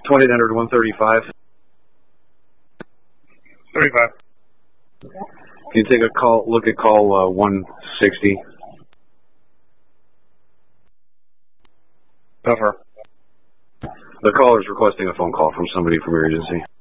2800 135. 35. Can you take a call? Look at call 160. Over. The caller is requesting a phone call from somebody from your agency.